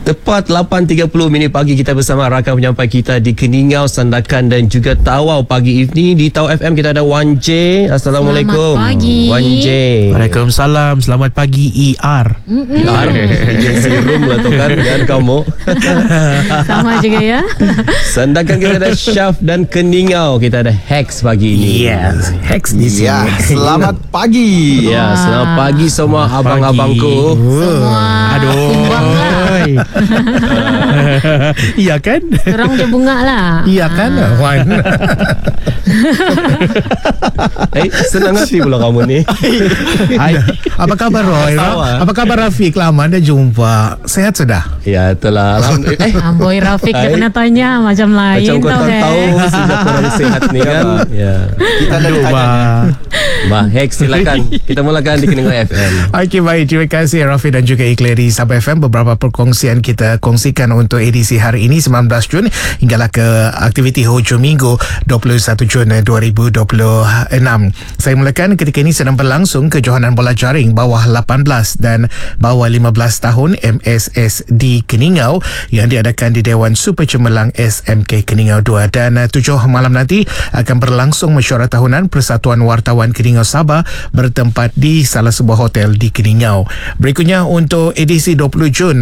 Tepat 8.30 minit pagi kita bersama rakan penyampai kita di Keningau, Sandakan dan juga Tawau pagi ini. Di Tawau FM kita ada Wan J. Assalamualaikum. Selamat pagi Wan J. Waalaikumsalam. Selamat pagi ER. ER agency room lah tu kan. Dan kamu sama juga ya. Sandakan kita ada Syaf dan Keningau kita ada Hex pagi ini. Yes, Hex di sini. Ya, selamat pagi. Ya, selamat pagi semua abang-abangku. Semua Aduh. timbang lah. Iya kan? Orang je bunga lah. Iya kan, Wan? Senang hati pula kamu ni. Hai. Apa kabar Roy? Apa kabar Rafiq? Lama dah jumpa. Sehat sudah? Ya, itulah. Boy Rafiq dia kena tanya macam lain. Macam kau tak tahu sejak korang sihat ni kan. Ya. Kita ada Bah, Hex silakan. Kita mulakan di Keningau FM. Okey, baik. Terima kasih Rafiq dan juga Ikleri Sabah FM. Beberapa perkongsian kita kongsikan untuk edisi hari ini 19 Jun hinggalah ke aktiviti hujung minggu 21 Jun 2026. Saya mulakan ketika ini sedang berlangsung kejohanan bola jaring bawah 18 dan bawah 15 tahun MSS di Keningau yang diadakan di Dewan Super Cemerlang SMK Keningau 2, dan 7 malam nanti akan berlangsung mesyuarat tahunan Persatuan Wartawan Keningau Sabah bertempat di salah sebuah hotel di Keningau. Berikutnya untuk edisi 20 Jun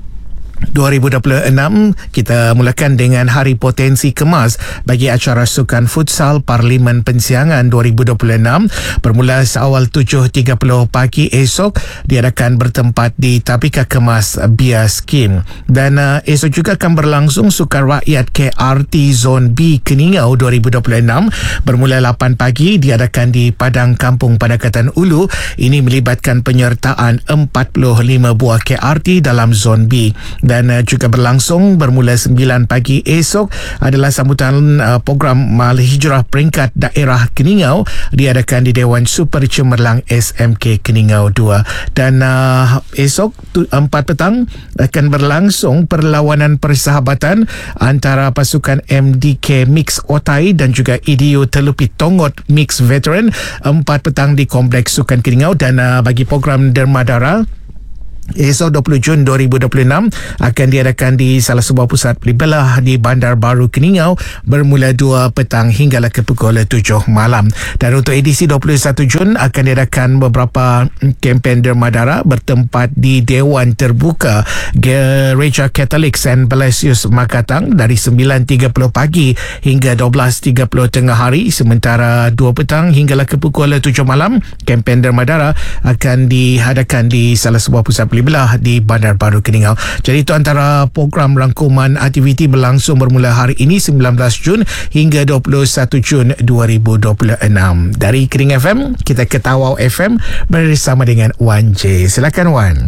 2026, kita mulakan dengan Hari Potensi Kemas bagi acara Sukan Futsal Parlimen Pensiangan 2026 bermula seawal 7.30 pagi esok, diadakan bertempat di Tapika Kemas Bias Kim. Dan esok juga akan berlangsung Sukan Rakyat KRT Zon B Keningau 2026 bermula 8 pagi, diadakan di Padang Kampung Padakatan Ulu. Ini melibatkan penyertaan 45 buah KRT dalam Zon B. Dan juga berlangsung bermula 9 pagi esok adalah sambutan program Malhijrah Peringkat Daerah Keningau, diadakan di Dewan Super Cemerlang SMK Keningau 2. Dan esok 4 petang akan berlangsung perlawanan persahabatan antara pasukan MDK Mix Otai dan juga IDU Telupi Tongot Mix Veteran 4 petang di Kompleks Sukan Keningau. Dan bagi program Dermadara esok 20 Jun 2026 akan diadakan di salah sebuah pusat beli-belah di Bandar Baru Keningau bermula 2 petang hinggalah ke pukul 7 malam. Dan untuk edisi 21 Jun akan diadakan beberapa kempen dermadara bertempat di Dewan Terbuka Gereja Katolik St. Blasius Makatang dari 9.30 pagi hingga 12.30 tengah hari, sementara 2 petang hinggalah ke pukul 7 malam kempen dermadara akan diadakan di salah sebuah pusat belah di Bandar Baru Keningau. Jadi itu antara program rangkuman aktiviti berlangsung bermula hari ini 19 Jun hingga 21 Jun 2026. Dari Kening FM kita ke Tawau FM bersama dengan Wan J. Silakan Wan.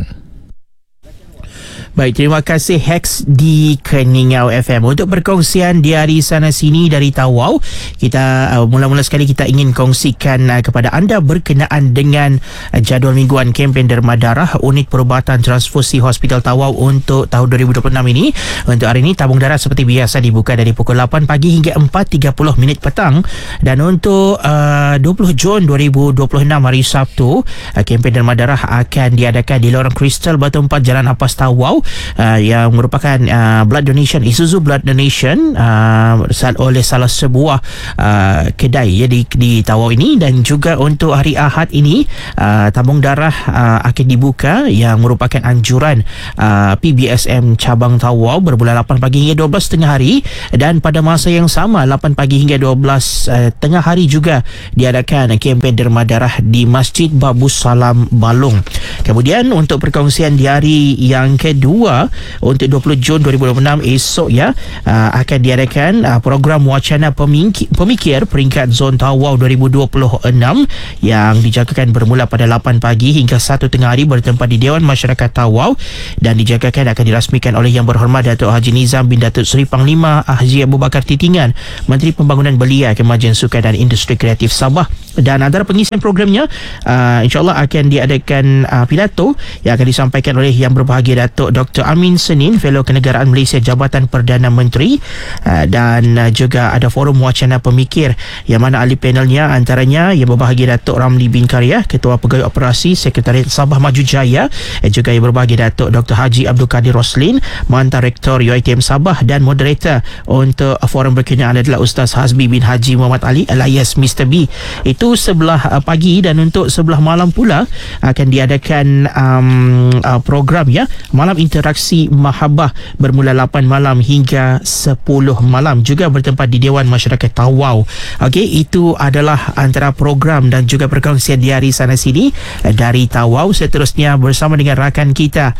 Baik, terima kasih Hex di Keningau FM untuk perkongsian di hari sana sini dari Tawau. Kita mula-mula sekali kita ingin kongsikan kepada anda berkenaan dengan jadual mingguan kempen derma darah Unit Perubatan Transfusi Hospital Tawau untuk tahun 2026 ini. Untuk hari ini tabung darah seperti biasa dibuka dari pukul 8 pagi hingga 4.30 minit petang. Dan untuk 20 Jun 2026 hari Sabtu, kempen derma darah akan diadakan di Lorong Kristal Batu 4 Jalan Apas Tawau, yang merupakan blood donation, Isuzu blood donation oleh salah sebuah kedai ya, di Tawau ini. Dan juga untuk hari Ahad ini tabung darah akan dibuka yang merupakan anjuran PBSM cabang Tawau bermula 8 pagi hingga 12 tengah hari. Dan pada masa yang sama 8 pagi hingga 12 tengah hari juga diadakan kempen derma darah di Masjid Babu Salam Balong. Kemudian untuk perkongsian di hari yang kedua untuk 20 Jun 2026 esok ya, akan diadakan program wacana pemikir peringkat Zon Tawau 2026 yang dijangkakan bermula pada 8 pagi hingga 1 tengah hari bertempat di Dewan Masyarakat Tawau, dan dijangkakan akan dirasmikan oleh Yang Berhormat Datuk Haji Nizam bin Datuk Seri Panglima Haji Abu Bakar Titingan, Menteri Pembangunan Belia, Kemajuan Sukan dan Industri Kreatif Sabah. Dan antara pengisian programnya insyaAllah akan diadakan pidato yang akan disampaikan oleh Yang Berbahagia Datuk Dr. Amin Senin, Fellow Kenegaraan Malaysia Jabatan Perdana Menteri, dan juga ada Forum Wacana Pemikir yang mana ahli panelnya antaranya yang berbahagia Datuk Ramli bin Karya, Ketua Pegawai Operasi Sekretariat Sabah Maju Jaya, juga yang berbahagia Datuk Dr. Haji Abdul Kadir Roslin, Mantan Rektor UiTM Sabah, dan moderator untuk forum berkenaan adalah Ustaz Hazmi bin Haji Muhammad Ali alias Mr. B. Itu sebelah pagi, dan untuk sebelah malam pula akan diadakan program Malam Interaksi Mahabbah bermula 8 malam hingga 10 malam, juga bertempat di Dewan Masyarakat Tawau. Okey, itu adalah antara program dan juga perkongsian di hari sana sini dari Tawau. Seterusnya bersama dengan rakan kita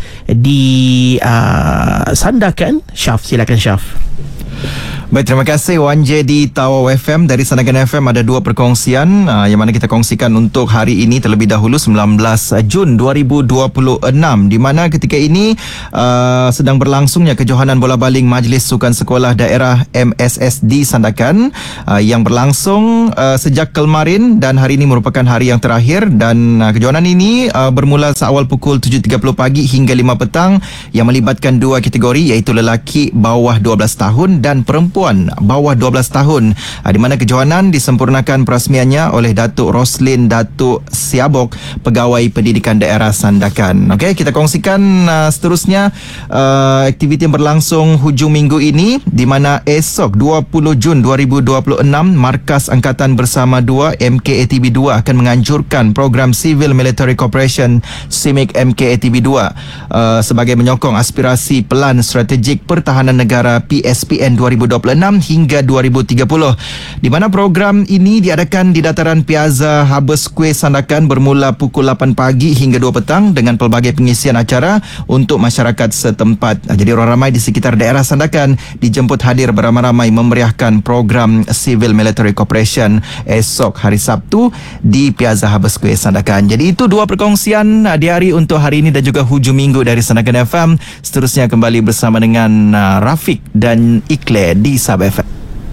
di Sandakan. Syaf, silakan Syaf. Baik, terima kasih Wan J di Tawau FM. Dari Sandakan FM ada 2 perkongsian yang mana kita kongsikan untuk hari ini terlebih dahulu 19 Jun 2026, di mana ketika ini sedang berlangsungnya kejohanan bola baling Majlis Sukan Sekolah Daerah MSSD Sandakan yang berlangsung sejak kemarin, dan hari ini merupakan hari yang terakhir, dan kejohanan ini bermula seawal pukul 7.30 pagi hingga 5 petang yang melibatkan 2 kategori, iaitu lelaki bawah 12 tahun dan perempuan bawah 12 tahun, di mana kejohanan disempurnakan perasmiannya oleh Datuk Roslin Datuk Siabok, Pegawai Pendidikan Daerah Sandakan. Okey, kita kongsikan seterusnya aktiviti yang berlangsung hujung minggu ini, di mana esok 20 Jun 2026 Markas Angkatan Bersama 2 MKATB 2 akan menganjurkan program Civil Military Cooperation CIMIC MKATB 2 sebagai menyokong aspirasi Pelan Strategik Pertahanan Negara PSPN 2026 hingga 2030, di mana program ini diadakan di dataran Piazza Harbour Square Sandakan bermula pukul 8 pagi hingga 2 petang dengan pelbagai pengisian acara untuk masyarakat setempat. Jadi orang ramai di sekitar daerah Sandakan dijemput hadir beramai-ramai memeriahkan program Civil Military Cooperation esok hari Sabtu di Piazza Harbour Square Sandakan. Jadi itu 2 perkongsian di hari untuk hari ini dan juga hujung minggu dari Sandakan FM. Seterusnya kembali bersama dengan Rafiq dan Iqle di Sabah FM.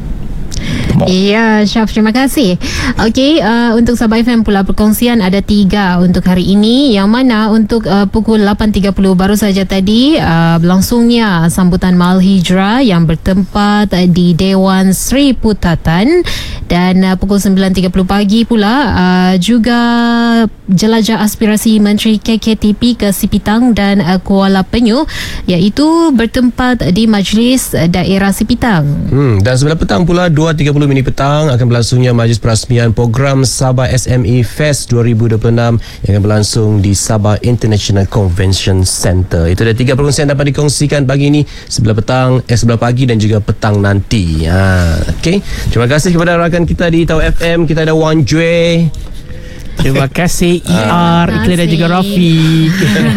Ya, Syaf, terima kasih. Okey, untuk Sabah FM pula perkongsian ada 3 untuk hari ini, yang mana untuk pukul 8.30 baru saja tadi berlangsungnya sambutan Mahal Hijrah yang bertempat di Dewan Sri Putatan, dan pukul 9.30 pagi pula juga jelajah aspirasi Menteri KKTP ke Sipitang dan Kuala Penyu, iaitu bertempat di Majlis Daerah Sipitang. Dan sebelah petang pula 2.30 minit petang akan berlangsungnya majlis perasmian program Sabah SME Fest 2026 yang akan berlangsung di Sabah International Convention Centre. Itu ada 3 perkongsian dapat dikongsikan pagi ini, sebelah pagi dan juga petang nanti. Okey, terima kasih kepada rakan kita di Tawau FM. Kita ada Wan Jue. Terima kasih Iqle dan juga Rafiq.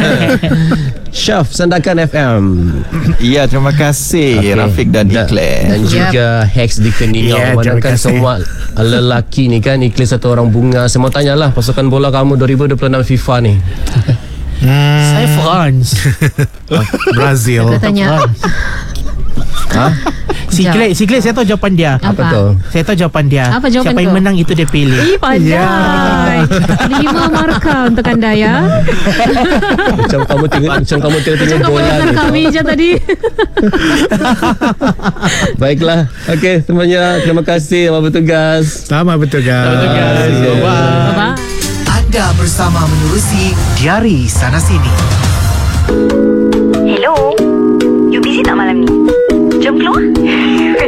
Syaf, Sandakan FM. Ya, terima kasih Rafiq dan Iqle. Dan juga Hex di Keningau. Mana kan semua lelaki ni kan, Iqle satu orang bunga. Saya mau tanyalah pasukan bola kamu 2026 FIFA ni. Saya France. Brazil. Kita tanya. Sikle saya tahu jawapan dia. Apa tu? Saya tahu jawapan dia. Apa jawapan Siapa yang tu? menang itu dia pilih. Pandai. 5 markah untuk anda ya. Macam kamu tengok bola ni. Kami je tadi. Baiklah. Okey, semuanya terima kasih. Selamat bertugas. Selamat bertugas. Bye-bye. Anda bersama menerusi Diari Sana Sini. Hello, you busy tak malam ni? Jom keluar.